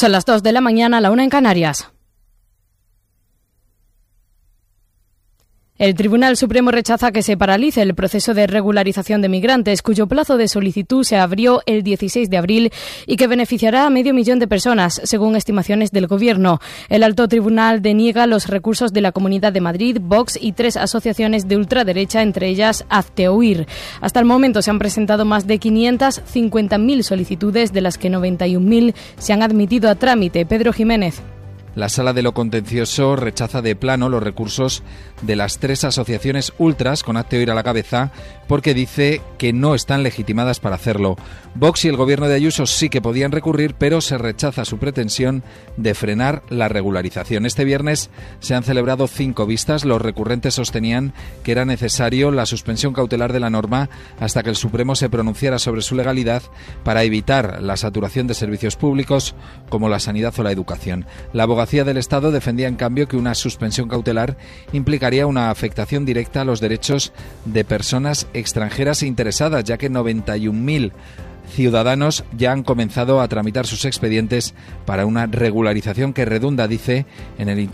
Son las 2 de la mañana, la 1 en Canarias. El Tribunal Supremo rechaza que se paralice el proceso de regularización de migrantes, cuyo plazo de solicitud se abrió el 16 de abril y que beneficiará a 500.000 de personas, según estimaciones del Gobierno. El alto tribunal deniega los recursos de la Comunidad de Madrid, Vox y 3 asociaciones de ultraderecha, entre ellas Hazte Oír. Hasta el momento se han presentado más de 550.000 solicitudes, de las que 91.000 se han admitido a trámite. Pedro Jiménez. La Sala de lo Contencioso rechaza de plano los recursos de las 3 asociaciones ultras, con Hazte Oír a la cabeza, porque dice que no están legitimadas para hacerlo. Vox y el gobierno de Ayuso sí que podían recurrir, pero se rechaza su pretensión de frenar la regularización. Este viernes se han celebrado 5 vistas. Los recurrentes sostenían que era necesario la suspensión cautelar de la norma hasta que el Supremo se pronunciara sobre su legalidad para evitar la saturación de servicios públicos como la sanidad o la educación. La Abogacía del Estado defendía, en cambio, que una suspensión cautelar implicaría una afectación directa a los derechos de personas extranjeras interesadas, ya que 91.000 ciudadanos ya han comenzado a tramitar sus expedientes para una regularización que redunda, dice, en el